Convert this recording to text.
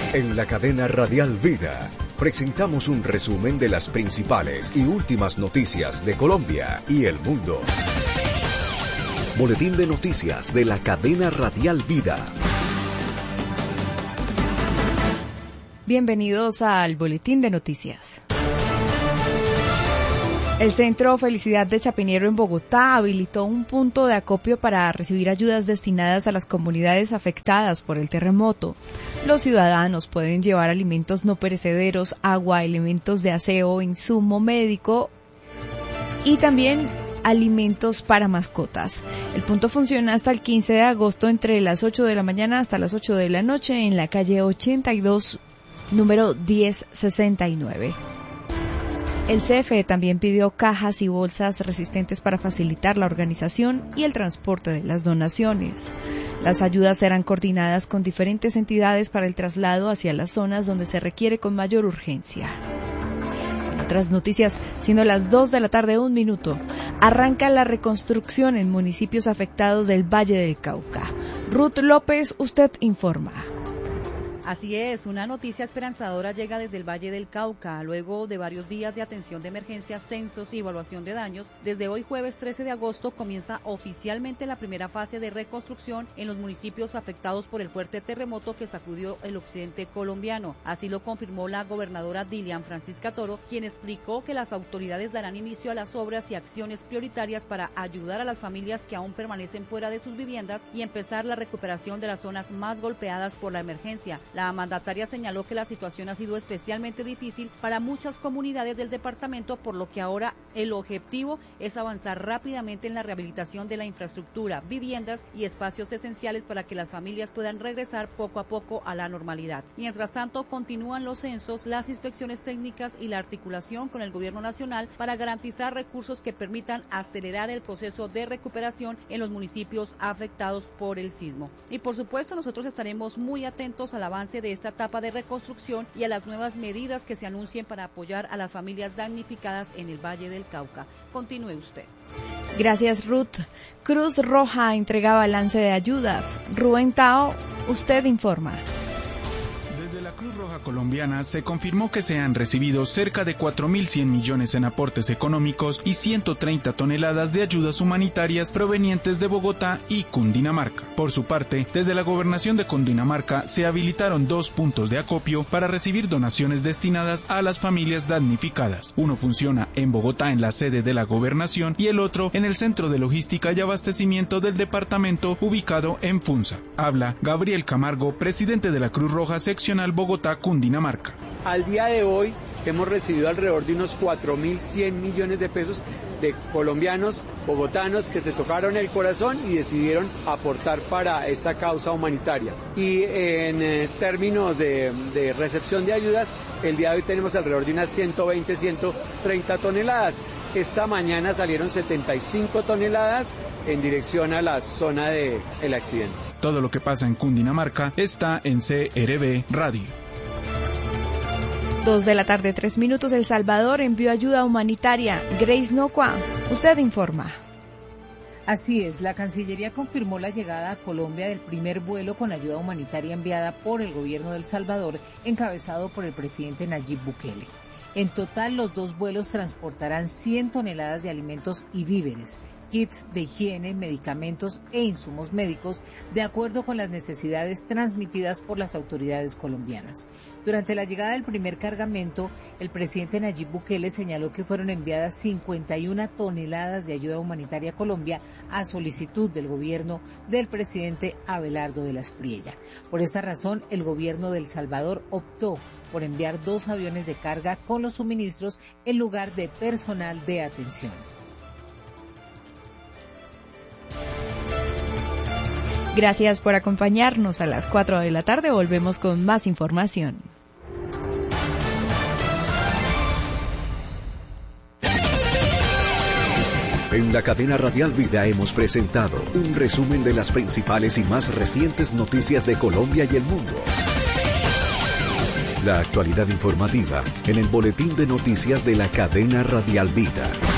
En la cadena Radial Vida presentamos un resumen de las principales y últimas noticias de Colombia y el mundo. Boletín de noticias de la cadena Radial Vida. Bienvenidos al Boletín de Noticias. El Centro Felicidad de Chapinero en Bogotá habilitó un punto de acopio para recibir ayudas destinadas a las comunidades afectadas por el terremoto. Los ciudadanos pueden llevar alimentos no perecederos, agua, elementos de aseo, insumo médico y también alimentos para mascotas. El punto funciona hasta el 15 de agosto entre las 8 de la mañana hasta las 8 de la noche en la calle 82, número 1069. El CFE también pidió cajas y bolsas resistentes para facilitar la organización y el transporte de las donaciones. Las ayudas serán coordinadas con diferentes entidades para el traslado hacia las zonas donde se requiere con mayor urgencia. En otras noticias, siendo las 2 de la tarde, 1 minuto, arranca la reconstrucción en municipios afectados del Valle del Cauca. Ruth López, usted informa. Así es, una noticia esperanzadora llega desde el Valle del Cauca. Luego de varios días de atención de emergencia, censos y evaluación de daños, desde hoy jueves 13 de agosto comienza oficialmente la primera fase de reconstrucción en los municipios afectados por el fuerte terremoto que sacudió el occidente colombiano. Así lo confirmó la gobernadora Dilian Francisca Toro, quien explicó que las autoridades darán inicio a las obras y acciones prioritarias para ayudar a las familias que aún permanecen fuera de sus viviendas y empezar la recuperación de las zonas más golpeadas por la emergencia. La mandataria señaló que la situación ha sido especialmente difícil para muchas comunidades del departamento, por lo que ahora el objetivo es avanzar rápidamente en la rehabilitación de la infraestructura, viviendas y espacios esenciales para que las familias puedan regresar poco a poco a la normalidad. Mientras tanto, continúan los censos, las inspecciones técnicas y la articulación con el gobierno nacional para garantizar recursos que permitan acelerar el proceso de recuperación en los municipios afectados por el sismo. Y por supuesto, nosotros estaremos muy atentos al avance de esta etapa de reconstrucción y a las nuevas medidas que se anuncien para apoyar a las familias damnificadas en el Valle del Cauca. Continúe usted. Gracias, Ruth. Cruz Roja entrega balance de ayudas. Rubén Tao, usted informa. La Cruz Roja Colombiana se confirmó que se han recibido cerca de 4.100 millones en aportes económicos y 130 toneladas de ayudas humanitarias provenientes de Bogotá y Cundinamarca. Por su parte, desde la gobernación de Cundinamarca se habilitaron 2 puntos de acopio para recibir donaciones destinadas a las familias damnificadas. Uno funciona en Bogotá en la sede de la gobernación y el otro en el Centro de Logística y Abastecimiento del departamento ubicado en Funza. Habla Gabriel Camargo, presidente de la Cruz Roja seccional Bogotá, Cundinamarca. Al día de hoy hemos recibido alrededor de unos 4.100 millones de pesos de colombianos, bogotanos que te tocaron el corazón y decidieron aportar para esta causa humanitaria. Y en términos de recepción de ayudas, el día de hoy tenemos alrededor de unas 120, 130 toneladas. Esta mañana salieron 75 toneladas en dirección a la zona del accidente. Todo lo que pasa en Cundinamarca está en CRB Radio. 2 de la tarde, 3 minutos. El Salvador envió ayuda humanitaria. Grace Nocua, usted informa. Así es, la Cancillería confirmó la llegada a Colombia del primer vuelo con ayuda humanitaria enviada por el gobierno de El Salvador, encabezado por el presidente Nayib Bukele. En total, los 2 vuelos transportarán 100 toneladas de alimentos y víveres, kits de higiene, medicamentos e insumos médicos, de acuerdo con las necesidades transmitidas por las autoridades colombianas. Durante la llegada del primer cargamento, el presidente Nayib Bukele señaló que fueron enviadas 51 toneladas de ayuda humanitaria a Colombia a solicitud del gobierno del presidente Abelardo de la Espriella. Por esta razón, el gobierno de El Salvador optó por enviar 2 aviones de carga con los suministros en lugar de personal de atención. Gracias por acompañarnos. A las 4 de la tarde volvemos con más información. En la cadena Radial Vida hemos presentado un resumen de las principales y más recientes noticias de Colombia y el mundo. La actualidad informativa en el Boletín de Noticias de la cadena Radial Vida.